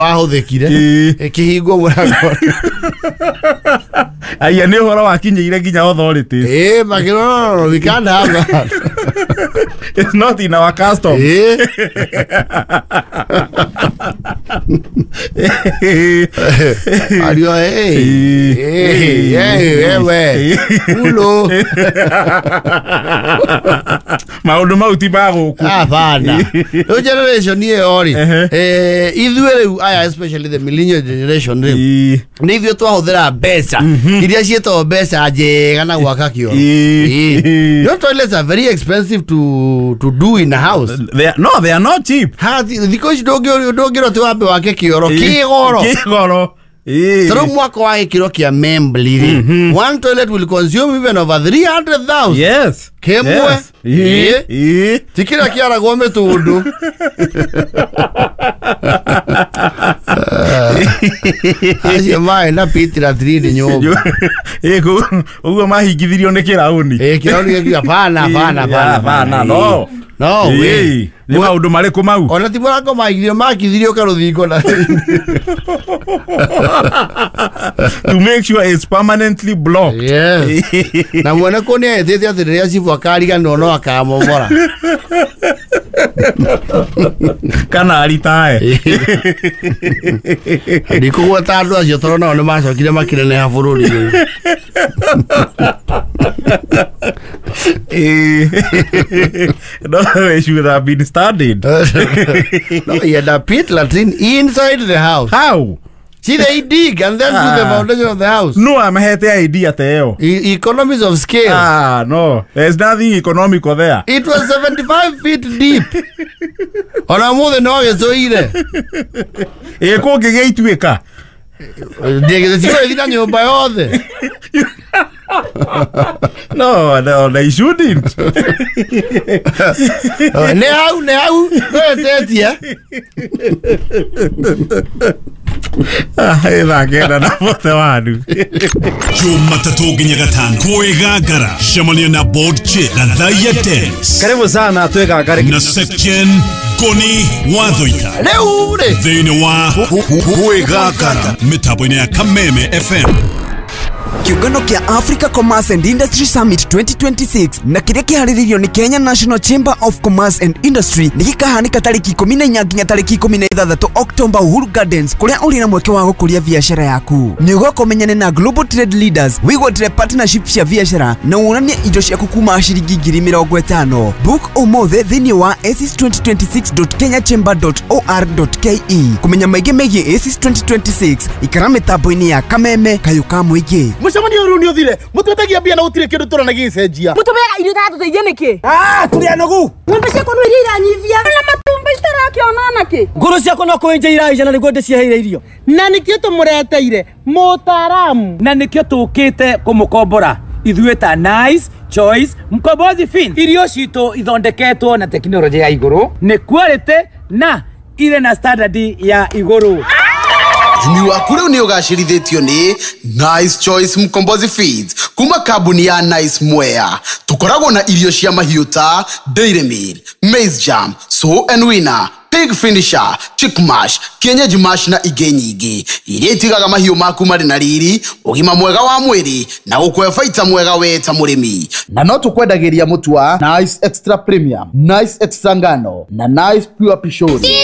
Ahuthikire kihingo murango aya ni horo wakinyire nginya authorities magiro we can't have that. It's not in our custom. Adio we ulo maundu mauti baguku bana no generation ni ori ithuĩ rĩu aya especially the millennial generation ni ithuĩ twahuthira mbeca iria cietwo mbeca njega na gwaka kioro no toilets are very expensive to do in a house. They are not cheap. Because ndũngĩrwo ti wambe wake kioro kĩgoro Tero mwaka wa kiro kia membli. One toilet will consume even over 300,000. Yes. Kemwe. Tikira kiara gome tundu. Aje mai na pitira 3 nyoba. Ugo mahigithirio ni kirauni. Kirauni kia pana. No we. Ni maundu mariku mau. Ona ti murango maigithio makithirio karuthingo na. To make sure it's permanently blocked. Yes. Na mwana koni etete atiria cifu akariga no akamomora. Kana aritae. Ndiko gwata andu acio torona one macokire makirene ha bururi. No, it should have been studied. No, you had a pit latrine inside the house. How? See, they dig and then do the foundation of the house. No, I'm had the idea, Theo. Economies of scale. No. There's nothing economical there. It was 75 feet deep. On a more than all, so either. Eko geitueka. No, they shouldn't. Now, Ithangena na bote wanu. Jumatatu nginya gatano kwegagara Shamania na board chick na Thaya Dance. Karibu sana twegagare na section Koni Wathoita. Leure Thini wa kwegagara mitambo-ini ya Kameme FM. Kiungano kia Africa Commerce and Industry Summit 2026 na kiria kihariririo ni Kenya National Chamber of Commerce and Industry ni gikahanika tariki 14 nginya tariki 16 October Uhuru Gardens kuria uri na mweke wa gukuria biashara yaku ni ugokomenyane na global trade leaders wigwatire partnership cia biashara na uranie indo ciaku kuma ciringi 50,000 book omothe thini wa aces2026.kenyachamber.or.ke kumenya maige megie aces 2026 ikara mitambo-ini ya Kameme kayuka muige Mucamanio ru ni uthire mutwetagia bia na utire kindu turana gicenjia mutubega irio tatu teithia niki turia nogu ngombe ciakwa no iria iranyivia na matumba itarakiona ki nguru ciakwa no kuenja iraija na niguo ndiciheire irio na nikio tumureteire mutaramu na nikio tukite kumukombora ithuĩ ta Nice Choice Mkombozi Fin irio citũ ithondeketwo na teknolojia ya iguru ni quality na ile na standard ya iguru. Ni wakure ni ugashirithitio ni Nice Choice Mkombozi Feeds kuma kabuni ya Nice Mwea. Tukoragwo na irio cia mahiũ ta Dairy Meal, Maize Jam, So and Winner, Pig Finisher, Chick Mash, Kienyeji Mash na ingĩ nyingĩ iria itigaga mahiũ maku marĩ na riri, ũgima mwega wa mwĩrĩ na gũkũhe baita mwega we ta mũrĩmi. Na no tukwendagĩria mũtu wa Nice Extra Premium, Nice Extra Ngano na Nice Pure Pishori. Nice.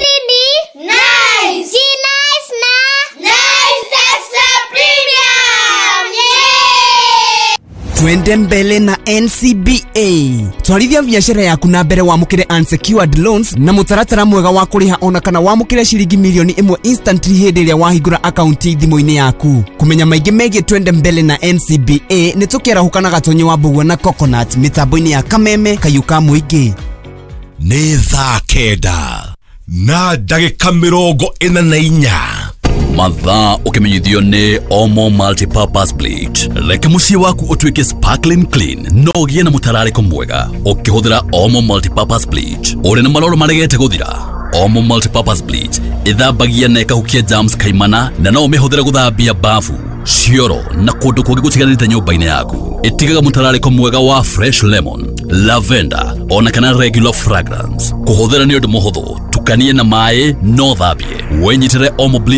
Twende mbele na NCBA. Twarithia biashara yaku na mbere wamukire unsecured loans na mutaratara mwega wa kuriha ona kana wamukire ciringi milioni 1 instantly hĩndĩ ĩrĩa wahingũra account thimũ-inĩ yaku. Kumenya maingĩ megie twende mbele na NCBA nĩ tukĩrahuka na gatonyi wa mbugua na coconut mitambo-inĩ ya Kameme kayuka muingĩ. Nĩ thaa kenda na ndagĩka 44 mathaa ukimenyithio ni Omo Multipurpose Bleach. Reke muciĩ waku utuĩke sparkling clean no ũgĩe na mũtararĩko mwega ũkĩhũthĩra Omo Multipurpose Bleach. Ũrĩ na maroro maregete gũthira, Omo Multipurpose Bleach ithambagia na ĩkahukia germs kaimana na no ũmĩhũthĩre gũthambia bafu, cioro na kũndũ kũngĩ gũtiganĩte nyũmba-inĩ yaku. Ĩtigaga mũtararĩko mwega wa fresh lemon, lavender ona kana regular fragrance. Kũhũthĩra nĩ ũndũ mũhũthũ. tukanie na mae no thabie wenyitire omo